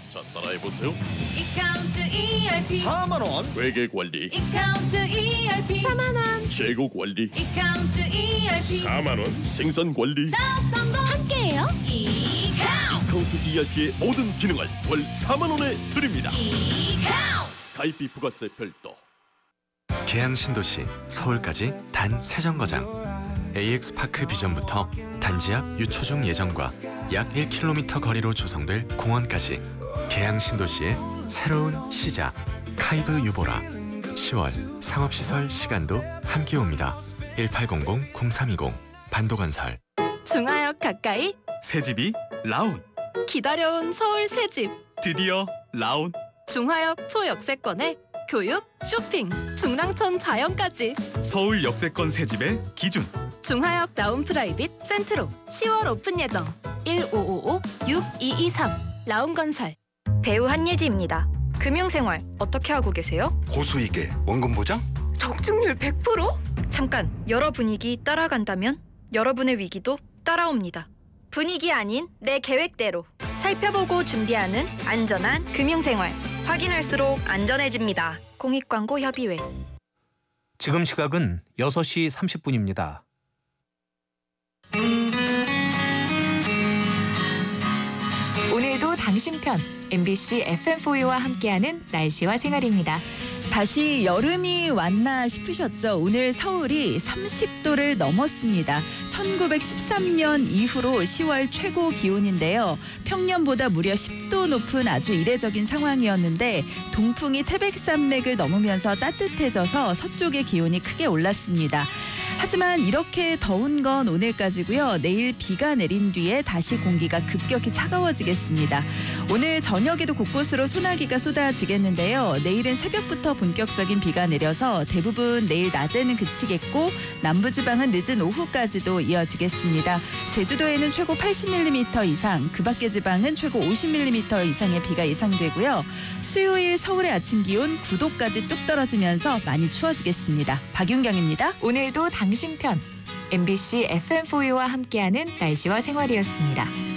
자, 따라해보세요. 이카운트 ERP 4만 원. 회계 관리, 이카운트 ERP 4만 원. 재고 관리, 이카운트 ERP 4만 원. 생산 관리, 사업 성공 함께해요. 이카운트 카운트 ERP의 모든 기능을 월 4만 원에 드립니다. 이카운트 가입비 부가세 별도. 계양 신도시 서울까지 단 3정거장. AX파크 비전부터 단지 앞 유초중 예정과 약 1km 거리로 조성될 공원까지 계양 신도시의 새로운 시작. 카이브 유보라. 10월 상업시설 시간도 함께 옵니다. 1800-0320 반도건설. 중하역 가까이 새집이 라운. 기다려온 서울 새집. 드디어 라운. 중하역 초역세권에 교육, 쇼핑, 중랑천 자연까지. 서울 역세권 새집의 기준. 중하역 라운 프라이빗 센트로 10월 오픈 예정. 1555-6223 라운건설. 배우 한예지입니다. 금융생활 어떻게 하고 계세요? 고수익에 원금 보장? 적중률 100%? 잠깐, 여러 분위기 따라간다면 여러분의 위기도 따라옵니다. 분위기 아닌 내 계획대로 살펴보고 준비하는 안전한 금융생활. 확인할수록 안전해집니다. 공익광고협의회. 지금 시각은 6시 30분입니다. 오늘도 당신 편 MBC FM4U와 함께하는 날씨와 생활입니다. 다시 여름이 왔나 싶으셨죠? 오늘 서울이 30도를 넘었습니다. 1913년 이후로 10월 최고 기온인데요. 평년보다 무려 10도 높은 아주 이례적인 상황이었는데 동풍이 태백산맥을 넘으면서 따뜻해져서 서쪽의 기온이 크게 올랐습니다. 하지만 이렇게 더운 건 오늘까지고요. 내일 비가 내린 뒤에 다시 공기가 급격히 차가워지겠습니다. 오늘 저녁에도 곳곳으로 소나기가 쏟아지겠는데요. 내일은 새벽부터 본격적인 비가 내려서 대부분 내일 낮에는 그치겠고 남부지방은 늦은 오후까지도 이어지겠습니다. 제주도에는 최고 80mm 이상, 그 밖의 지방은 최고 50mm 이상의 비가 예상되고요. 수요일 서울의 아침 기온 9도까지 뚝 떨어지면서 많이 추워지겠습니다. 박윤경입니다. 오늘도 당신 편 MBC FM4U와 함께하는 날씨와 생활이었습니다.